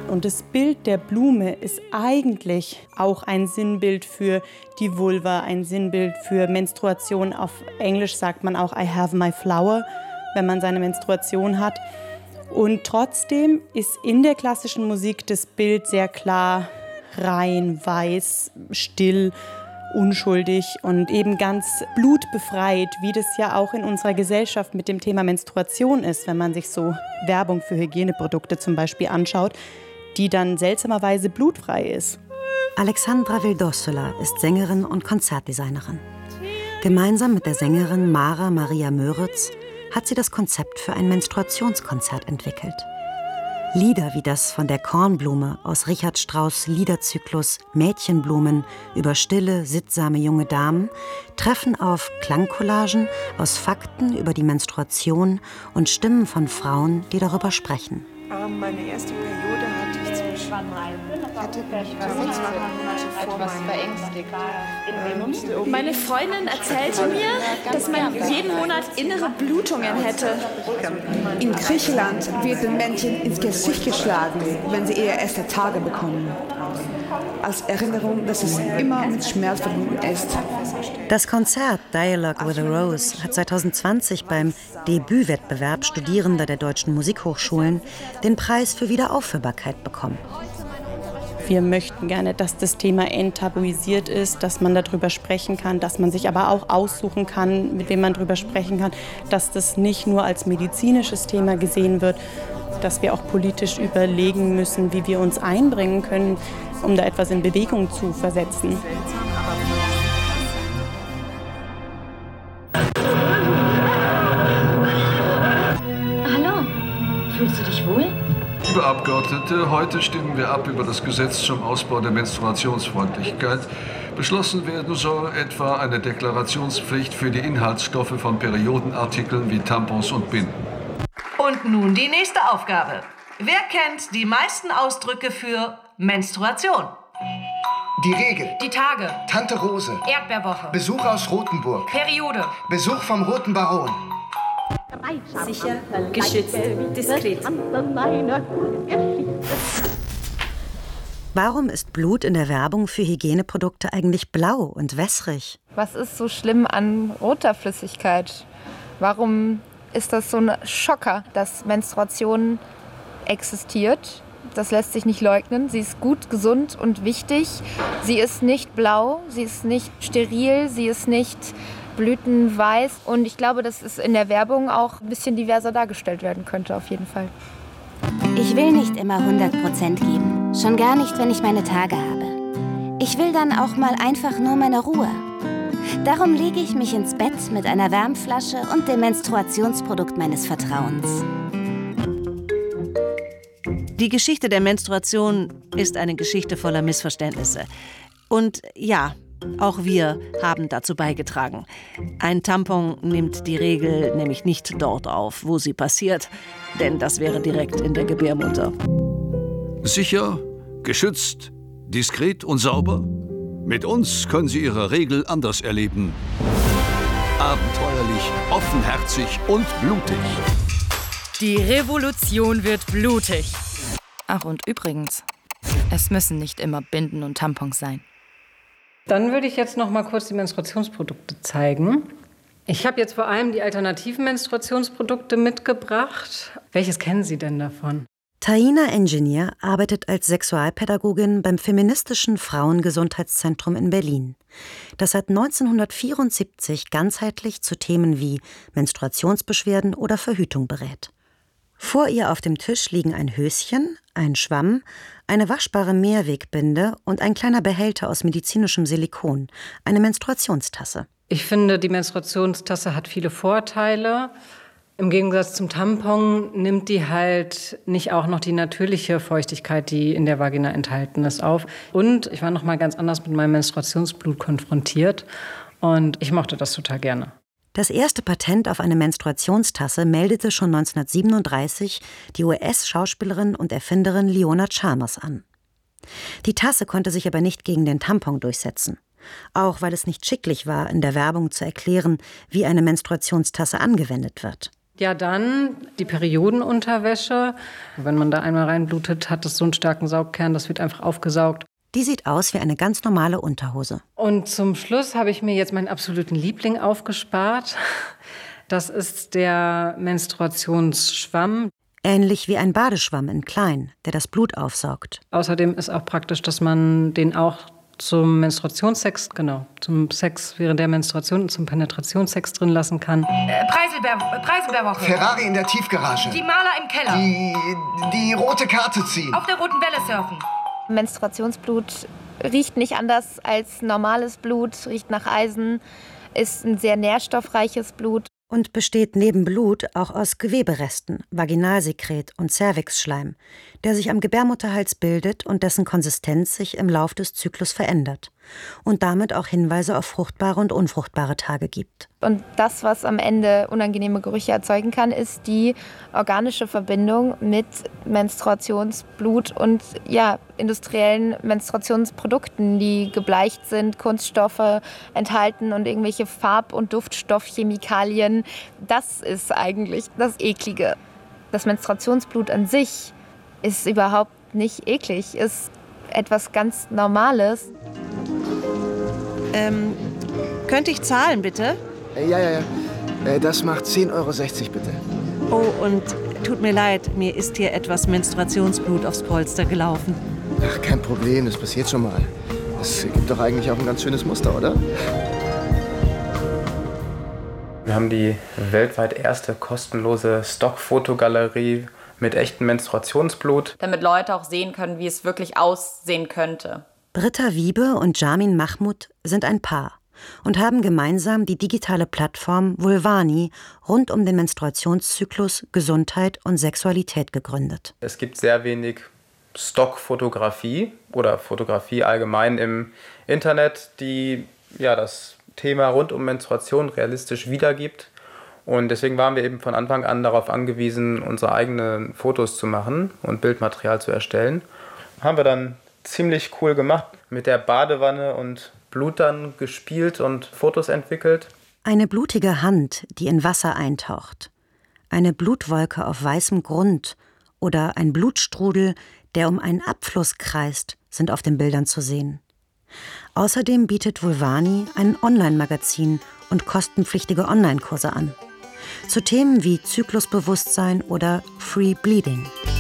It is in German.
Und das Bild der Blume ist eigentlich auch ein Sinnbild für die Vulva, ein Sinnbild für Menstruation. Auf Englisch sagt man auch I have my flower, wenn man seine Menstruation hat. Und trotzdem ist in der klassischen Musik das Bild sehr klar, rein, weiß, still, unschuldig und eben ganz blutbefreit, wie das ja auch in unserer Gesellschaft mit dem Thema Menstruation ist, wenn man sich so Werbung für Hygieneprodukte zum Beispiel anschaut, die dann seltsamerweise blutfrei ist. Alexandra Vildossola ist Sängerin und Konzertdesignerin. Gemeinsam mit der Sängerin Mara Maria Möritz hat sie das Konzept für ein Menstruationskonzert entwickelt. Lieder wie das von der Kornblume aus Richard Strauss' Liederzyklus Mädchenblumen über stille, sittsame junge Damen treffen auf Klangcollagen aus Fakten über die Menstruation und Stimmen von Frauen, die darüber sprechen. Meine erste Periode hatte ich Meine Freundin erzählte mir, dass man jeden Monat innere Blutungen hätte. In Griechenland wird den Männchen ins Gesicht geschlagen, wenn sie ihre ersten Tage bekommen. Als Erinnerung, dass es immer mit Schmerz verbunden ist. Das Konzert Dialogue with a Rose hat 2020 beim Debütwettbewerb Studierender der deutschen Musikhochschulen den Preis für Wiederaufführbarkeit bekommen. Wir möchten gerne, dass das Thema enttabuisiert ist, dass man darüber sprechen kann, dass man sich aber auch aussuchen kann, mit wem man darüber sprechen kann, dass das nicht nur als medizinisches Thema gesehen wird, dass wir auch politisch überlegen müssen, wie wir uns einbringen können, um da etwas in Bewegung zu versetzen. Hallo, fühlst du dich wohl? Liebe Abgeordnete, heute stimmen wir ab über das Gesetz zum Ausbau der Menstruationsfreundlichkeit. Beschlossen werden soll etwa eine Deklarationspflicht für die Inhaltsstoffe von Periodenartikeln wie Tampons und Binden. Und nun die nächste Aufgabe. Wer kennt die meisten Ausdrücke für Menstruation? Die Regel. Die Tage. Tante Rose. Erdbeerwoche. Besuch aus Rothenburg. Periode. Besuch vom Roten Baron. Sicher, geschützt, diskret. Warum ist Blut in der Werbung für Hygieneprodukte eigentlich blau und wässrig? Was ist so schlimm an roter Flüssigkeit? Warum ist das so ein Schocker, dass Menstruation existiert? Das lässt sich nicht leugnen. Sie ist gut, gesund und wichtig. Sie ist nicht blau, sie ist nicht steril, sie ist nicht blütenweiß. Und ich glaube, dass es in der Werbung auch ein bisschen diverser dargestellt werden könnte, auf jeden Fall. Ich will nicht immer 100% geben. Schon gar nicht, wenn ich meine Tage habe. Ich will dann auch mal einfach nur meine Ruhe. Darum lege ich mich ins Bett mit einer Wärmflasche und dem Menstruationsprodukt meines Vertrauens. Die Geschichte der Menstruation ist eine Geschichte voller Missverständnisse. Und ja, auch wir haben dazu beigetragen. Ein Tampon nimmt die Regel nämlich nicht dort auf, wo sie passiert, denn das wäre direkt in der Gebärmutter. Sicher, geschützt, diskret und sauber? Mit uns können Sie Ihre Regel anders erleben. Abenteuerlich, offenherzig und blutig. Die Revolution wird blutig. Ach, und übrigens, es müssen nicht immer Binden und Tampons sein. Dann würde ich jetzt noch mal kurz die Menstruationsprodukte zeigen. Ich habe jetzt vor allem die alternativen Menstruationsprodukte mitgebracht. Welches kennen Sie denn davon? Taina Engineer arbeitet als Sexualpädagogin beim feministischen Frauengesundheitszentrum in Berlin, das seit 1974 ganzheitlich zu Themen wie Menstruationsbeschwerden oder Verhütung berät. Vor ihr auf dem Tisch liegen ein Höschen, ein Schwamm, eine waschbare Mehrwegbinde und ein kleiner Behälter aus medizinischem Silikon, eine Menstruationstasse. Ich finde, die Menstruationstasse hat viele Vorteile. Im Gegensatz zum Tampon nimmt die halt nicht auch noch die natürliche Feuchtigkeit, die in der Vagina enthalten ist, auf. Und ich war noch mal ganz anders mit meinem Menstruationsblut konfrontiert und ich mochte das total gerne. Das erste Patent auf eine Menstruationstasse meldete schon 1937 die US-Schauspielerin und Erfinderin Leona Chalmers an. Die Tasse konnte sich aber nicht gegen den Tampon durchsetzen. Auch weil es nicht schicklich war, in der Werbung zu erklären, wie eine Menstruationstasse angewendet wird. Ja, dann die Periodenunterwäsche. Wenn man da einmal reinblutet, hat es so einen starken Saugkern, das wird einfach aufgesaugt. Die sieht aus wie eine ganz normale Unterhose. Und zum Schluss habe ich mir jetzt meinen absoluten Liebling aufgespart. Das ist der Menstruationsschwamm. Ähnlich wie ein Badeschwamm in klein, der das Blut aufsaugt. Außerdem ist auch praktisch, dass man den auch zum Menstruationssex, zum Sex während der Menstruation und zum Penetrationssex drin lassen kann. Preiselbeerwoche. Ferrari in der Tiefgarage. Die Maler im Keller. Die rote Karte ziehen. Auf der roten Welle surfen. Menstruationsblut riecht nicht anders als normales Blut, riecht nach Eisen, ist ein sehr nährstoffreiches Blut. Und besteht neben Blut auch aus Geweberesten, Vaginalsekret und Cervixschleim, der sich am Gebärmutterhals bildet und dessen Konsistenz sich im Lauf des Zyklus verändert und damit auch Hinweise auf fruchtbare und unfruchtbare Tage gibt. Und das, was am Ende unangenehme Gerüche erzeugen kann, ist die organische Verbindung mit Menstruationsblut und industriellen Menstruationsprodukten, die gebleicht sind, Kunststoffe enthalten und irgendwelche Farb- und Duftstoffchemikalien. Das ist eigentlich das Eklige. Das Menstruationsblut an sich ist überhaupt nicht eklig, ist etwas ganz Normales. Könnte ich zahlen, bitte? Ja. Das macht 10,60 € bitte. Oh, und tut mir leid, mir ist hier etwas Menstruationsblut aufs Polster gelaufen. Ach, kein Problem, das passiert schon mal. Das gibt doch eigentlich auch ein ganz schönes Muster, oder? Wir haben die weltweit erste kostenlose Stockfotogalerie mit echtem Menstruationsblut. Damit Leute auch sehen können, wie es wirklich aussehen könnte. Britta Wiebe und Jamin Mahmoud sind ein Paar und haben gemeinsam die digitale Plattform Vulvani rund um den Menstruationszyklus, Gesundheit und Sexualität gegründet. Es gibt sehr wenig Stockfotografie oder Fotografie allgemein im Internet, die das Thema rund um Menstruation realistisch wiedergibt. Und deswegen waren wir eben von Anfang an darauf angewiesen, unsere eigenen Fotos zu machen und Bildmaterial zu erstellen. Haben wir dann ziemlich cool gemacht, mit der Badewanne und Blut dann gespielt und Fotos entwickelt. Eine blutige Hand, die in Wasser eintaucht. Eine Blutwolke auf weißem Grund oder ein Blutstrudel, der um einen Abfluss kreist, sind auf den Bildern zu sehen. Außerdem bietet Vulvani ein Online-Magazin und kostenpflichtige Online-Kurse an. Zu Themen wie Zyklusbewusstsein oder Free Bleeding.